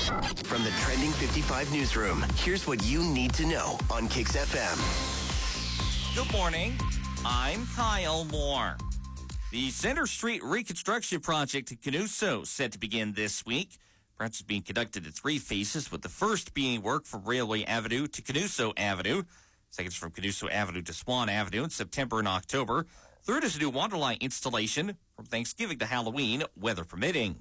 From the Trending 55 newsroom, here's what you need to know on Kix FM. Good morning. I'm Kyle Moore. The Center Street Reconstruction Project in Canuso set to begin this week. The project is being conducted in 3 phases, with the first being work from Railway Avenue to Canuso Avenue. Second is from Canuso Avenue to Swan Avenue in September and October. Third is a new Wonderlight installation from Thanksgiving to Halloween, weather permitting.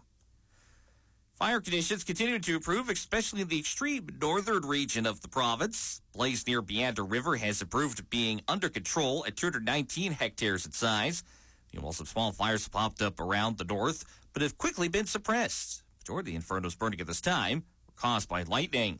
Fire conditions continue to improve, especially in the extreme northern region of the province. Blaze near Beander River has improved, being under control at 219 hectares in size. Meanwhile, some small fires have popped up around the north, but have quickly been suppressed. The majority of the infernos burning at this time were caused by lightning.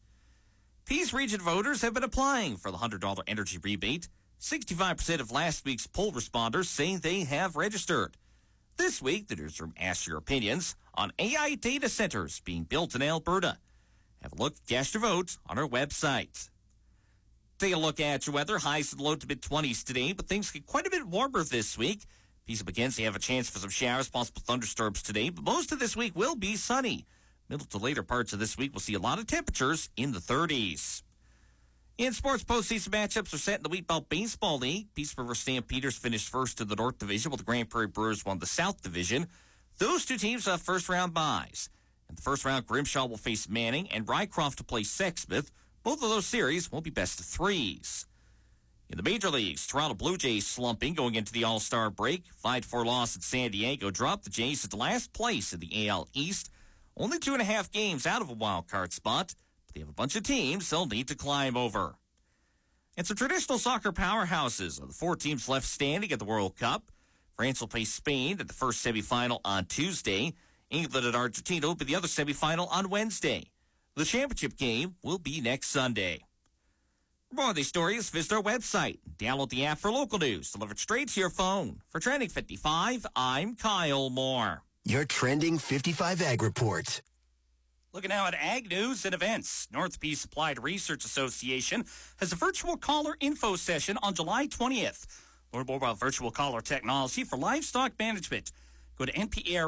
Peace Region voters have been applying for the $100 energy rebate. 65% of last week's poll responders say they have registered. This week, the newsroom asks your opinions on AI data centers being built in Alberta. Have a look, cast your vote on our website. Take a look at your weather. Highs in the low to mid-20s today, but things get quite a bit warmer this week. Peace begins to have a chance for some showers, possible thunderstorms today, but most of this week will be sunny. Middle to later parts of this week, we'll see a lot of temperatures in the 30s. In sports, postseason matchups are set in the Wheat Belt Baseball League. Peace River Stampeders finished first in the North Division, while the Grand Prairie Brewers won the South Division. Those two teams have first-round byes. In the first round, Grimshaw will face Manning, and Rycroft to play Sexsmith. Both of those series will be best of 3s. In the major leagues, Toronto Blue Jays slumping going into the All-Star break. 5-4 loss at San Diego dropped the Jays at last place in the AL East. Only 2.5 games out of a wild card spot. They have a bunch of teams they'll need to climb over. And some traditional soccer powerhouses are the 4 teams left standing at the World Cup. France will play Spain at the first semifinal on Tuesday. England and Argentina will be the other semifinal on Wednesday. The championship game will be next Sunday. For more of these stories, visit our website. Download the app for local news delivered straight to your phone. For Trending 55, I'm Kyle Moore. Your Trending 55 Ag Report. Looking now at ag news and events. North Peace Applied Research Association has a virtual caller info session on July 20th. Learn more about virtual caller technology for livestock management. Go to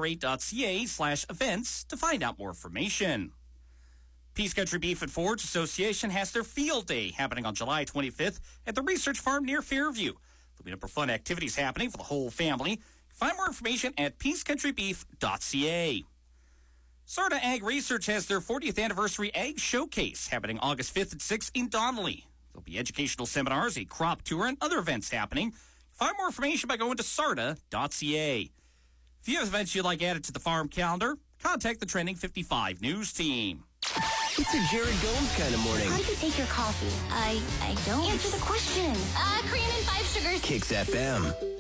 npara.ca/events to find out more information. Peace Country Beef and Forage Association has their field day happening on July 25th at the research farm near Fairview. There'll be a number of fun activities happening for the whole family. Find more information at peacecountrybeef.ca. Sarda Ag Research has their 40th anniversary Ag Showcase happening August 5th and 6th in Donnelly. There'll be educational seminars, a crop tour, and other events happening. Find more information by going to sarda.ca. If you have events you'd like added to the farm calendar, contact the Trending 55 news team. It's a Jared Gomes kind of morning. How do you take your coffee? I don't. Answer the question. Cream and 5 sugars. Kix FM.